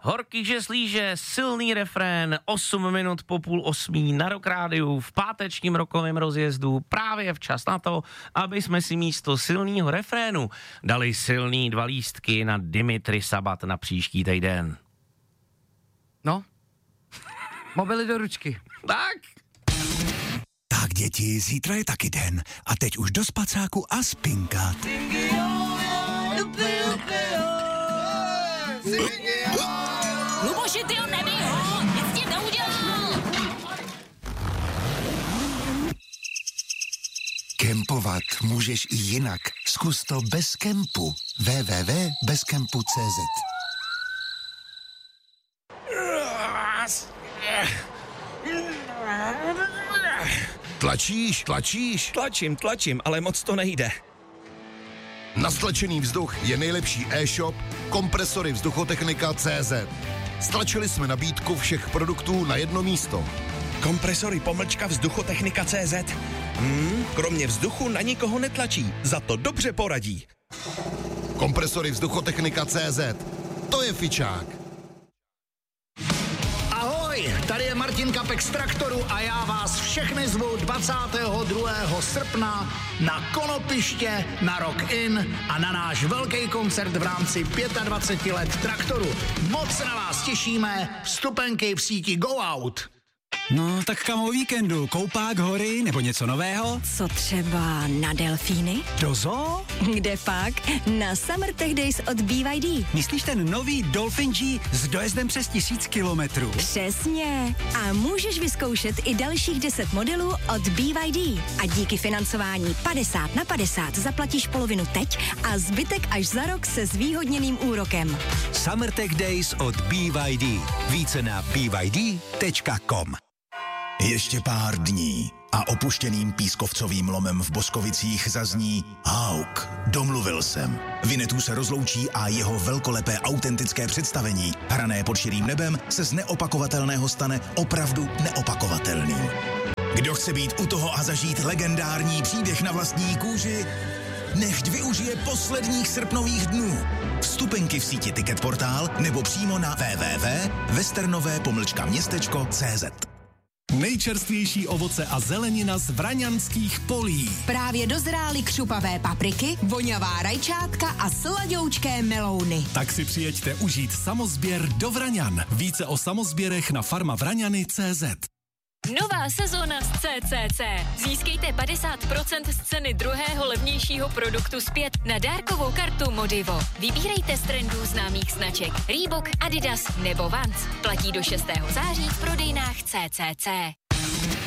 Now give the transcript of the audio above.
Horký že slíže, silný refrén, 8 minut po 7:30 na Rock Rádiu v pátečním rokovém rozjezdu, právě včas na to, aby jsme si místo silného refrénu dali silný 2 lístky na Dimitri Sabat na příští týden. No, mobily do ručky. Tak. Tak děti, zítra je taky den a teď už do spacáku a spinkat. Luboši, ty ho nebij, ho! Nic ti neudělal! Kempovat můžeš i jinak. Zkus to bez kempu. www.bezkempu.cz. Tlačíš? Tlačím, ale moc to nejde. Na stlačený vzduch je nejlepší e-shop Kompresory Vzduchotechnika.cz. Stlačili jsme nabídku všech produktů na jedno místo. Kompresory _vzduchotechnika.cz. Kromě vzduchu na nikoho netlačí, za to dobře poradí. Kompresory Vzduchotechnika.cz. To je fičák. Ahoj, tady je Martin Kapek z Traktoru a já vás všechny zvu 22. srpna na Konopiště, na Rock In a na náš velký koncert v rámci 25 let Traktoru. Moc se na vás těšíme, vstupenky v síti Go Out. No, tak kam o víkendu? Koupák, hory nebo něco nového? Co třeba na delfíny? Do zoo? Kde pak? Na Summer Tech Days od BYD. Myslíš ten nový Dolphin G s dojezdem přes 1000 kilometrů? Přesně. A můžeš vyzkoušet i dalších 10 modelů od BYD. A díky financování 50/50 zaplatíš polovinu teď a zbytek až za rok se zvýhodněným úrokem. Summer Tech Days od BYD. Více na byd.com. Ještě pár dní a opuštěným pískovcovým lomem v Boskovicích zazní Hauk, domluvil jsem. Vinetů se rozloučí a jeho velkolepé autentické představení, hrané pod širým nebem, se z neopakovatelného stane opravdu neopakovatelným. Kdo chce být u toho a zažít legendární příběh na vlastní kůži, nechť využije posledních srpnových dnů. Vstupenky v síti Ticketportál nebo přímo na www.westernové-městečko.cz. Nejčerstvější ovoce a zelenina z vraňanských polí. Právě dozrály křupavé papriky, voňavá rajčátka a sladoučké melouny. Tak si přijeďte užít samozběr do Vraňan. Více o samozběrech na farmavraňany.cz. Nová sezóna z CCC. Získejte 50% z ceny druhého levnějšího produktu zpět na dárkovou kartu Modivo. Vybírejte z trendů známých značek Reebok, Adidas nebo Vans. Platí do 6. září v prodejnách CCC.